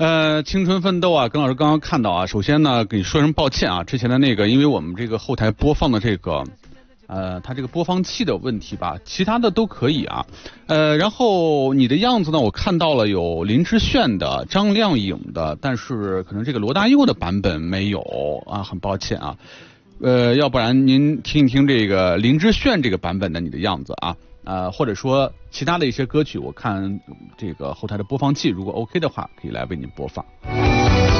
青春奋斗啊，耿老师刚刚看到啊，首先呢，给你说声抱歉啊，之前的那个，因为我们这个后台播放的这个，它这个播放器的问题吧，其他的都可以啊。然后你的样子呢，我看到了有林志炫的、张靓颖的，但是可能这个罗大佑的版本没有啊，很抱歉啊。要不然您听一听这个林志炫这个版本的你的样子啊。或者说其他的一些歌曲，我看这个后台的播放器如果 OK 的话，可以来为您播放。